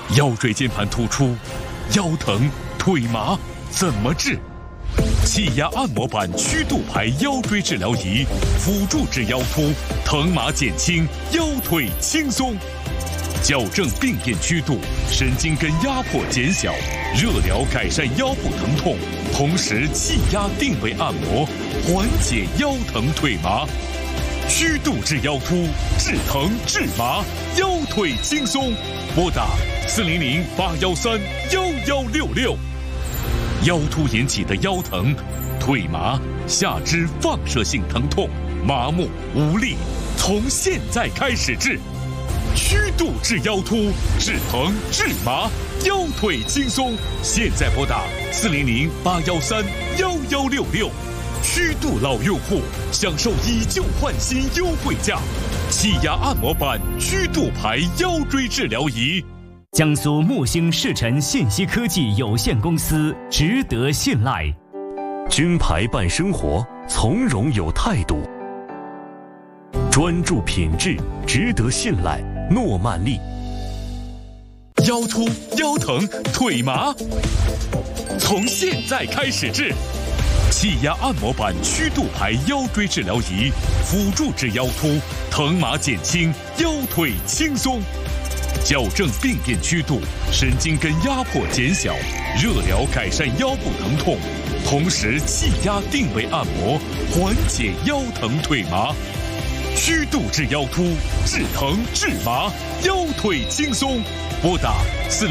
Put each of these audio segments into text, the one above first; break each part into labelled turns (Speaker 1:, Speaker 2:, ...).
Speaker 1: 腰椎间盘突出、腰疼、腿麻怎么治？气压按摩板曲度排腰椎治疗仪，辅助治腰突，疼麻减轻，腰腿轻松。矫正病变曲度，神经根压迫减小，热疗改善腰部疼痛，同时气压定位按摩，缓解腰疼腿麻。曲度治腰突，治疼治麻，腰腿轻松。拨打400-813-1166。腰突引起的腰疼、腿麻、下肢放射性疼痛、麻木无力，从现在开始治。曲度治腰突，治疼治麻，腰腿轻松。现在拨打400-813-1166。曲度老用户享受以旧换新优惠价，气压按摩板曲度排腰椎治疗仪。
Speaker 2: 江苏木星世辰信息科技有限公司值得信赖。
Speaker 3: 军牌办生活，从容有态度，专注品质，值得信赖。诺曼利。
Speaker 1: 腰突、腰疼、腿麻，从现在开始治。气压按摩板曲度排腰椎治疗仪，辅助治腰突，疼麻减轻，腰腿轻松。矫正病变曲度，神经根压迫减小，热疗改善腰部疼痛，同时气压定位按摩，缓解腰疼腿麻。曲度治腰突，治疼治麻，腰腿轻松。拨打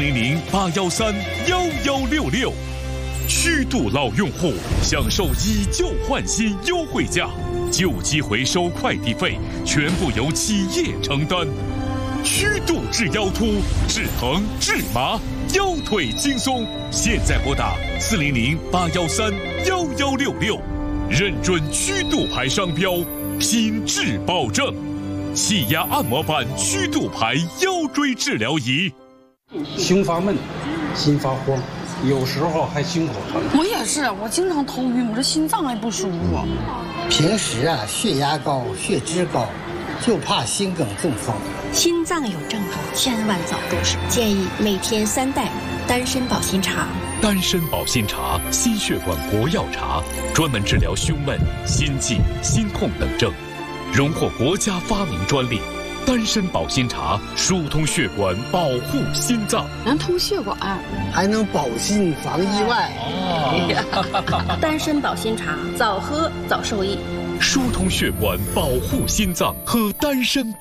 Speaker 1: 400-813-1166。曲度老用户享受以旧换新优惠价，旧机回收快递费全部由企业承担。曲度治腰突，治疼治麻，腰腿轻松。现在拨打400-813-1166，认准曲度牌商标，品质保证。气压按摩板曲度牌腰椎治疗仪。
Speaker 4: 胸发闷，心发慌，有时候还心口疼。
Speaker 5: 我也是，我经常头晕，我这心脏还不舒服。
Speaker 6: 平时血压高，血脂高，就怕心梗中风。
Speaker 7: 心脏有症状，千万早重视。建议每天3袋丹参保心茶。
Speaker 1: 丹参保心茶，心血管国药茶，专门治疗胸闷、心悸、心痛等症，荣获国家发明专利。丹参保心茶疏通血管，保护心脏，
Speaker 5: 能通血管，
Speaker 6: 还能保心防意外。
Speaker 7: 丹参保心茶，早喝早受益。
Speaker 1: 疏通血管，保护心脏，喝丹参。